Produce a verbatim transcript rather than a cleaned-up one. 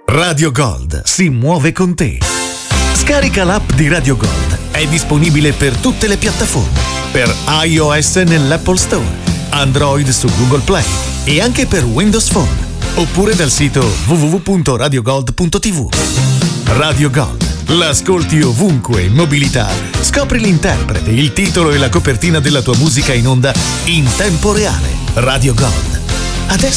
Radio Gold si muove con te. Scarica l'app di Radio Gold. È disponibile per tutte le piattaforme. Per iOS nell'Apple Store, Android su Google Play e anche per Windows Phone. Oppure dal sito w w w punto radio gold punto t v. Radio Gold. L'ascolti ovunque in mobilità. Scopri l'interprete, il titolo e la copertina della tua musica in onda in tempo reale. Radio Gold. Adesso